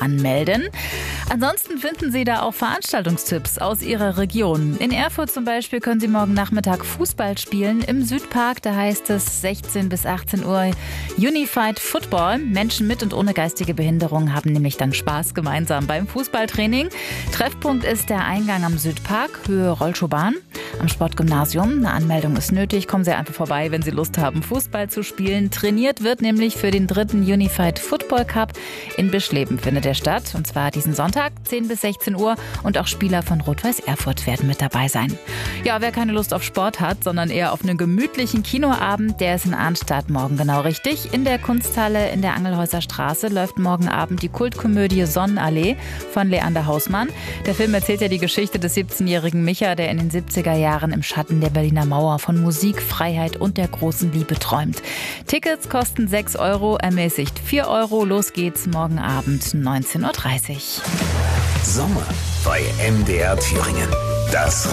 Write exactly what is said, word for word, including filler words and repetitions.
anmelden. Ansonsten finden Sie da auch Veranstaltungstipps aus Ihrer Region. In Erfurt zum Beispiel können Sie morgen Nachmittag Fußball spielen. Im Südpark, da heißt es sechzehn bis achtzehn Uhr Unified Football. Menschen mit und ohne geistige Behinderung haben nämlich dann Spaß gemeinsam beim Fußballtraining. Treffpunkt ist der Eingang am Südpark, Höhe Rollschuhbahn. Am Sportgymnasium. Eine Anmeldung ist nötig. Kommen Sie einfach vorbei, wenn Sie Lust haben, Fußball zu spielen. Trainiert wird nämlich für den dritten Unified Football Cup. In Bischleben findet er statt. Und zwar diesen Sonntag, zehn bis sechzehn Uhr. Und auch Spieler von Rot-Weiß Erfurt werden mit dabei sein. Ja, wer keine Lust auf Sport hat, sondern eher auf einen gemütlichen Kinoabend, der ist in Arnstadt morgen genau richtig. In der Kunsthalle in der Angelhäuser Straße läuft morgen Abend die Kultkomödie Sonnenallee von Leander Hausmann. Der Film erzählt ja die Geschichte des siebzehnjährigen Micha, der in den siebziger Jahren im Schatten der Berliner Mauer von Musik, Freiheit und der großen Liebe träumt. Tickets kosten sechs Euro, ermäßigt vier Euro. Los geht's morgen Abend neunzehn Uhr dreißig. Sommer bei M D R Thüringen. Das